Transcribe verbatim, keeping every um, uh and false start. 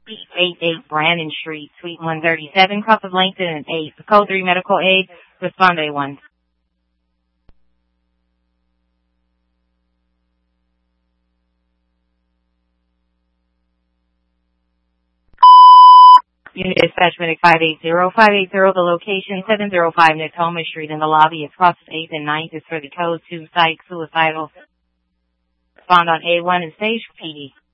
eight eight Brandon Street, Suite one thirty-seven, Cross of Langton and eight. Code three Medical Aid. Respond A one. Unit Dispatch Medic five eight zero, five eight zero, the location seven oh five Natoma Street in the lobby across eighth and ninth is for the code two psych suicidal. Respond on A one and stage P D.